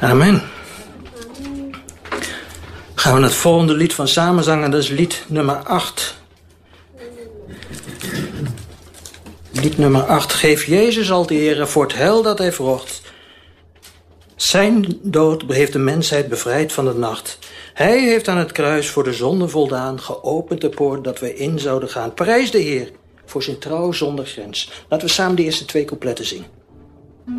Amen. Gaan we het volgende lied van samen zingen. Dat is lied nummer 8. Lied nummer 8. Geef Jezus al de ere voor het heil dat hij vrocht. Zijn dood heeft de mensheid bevrijd van de nacht. Hij heeft aan het kruis voor de zonde voldaan, geopend de poort dat wij in zouden gaan. Prijs de Heer voor zijn trouw zonder grens. Laten we samen de eerste 2 coupletten zingen.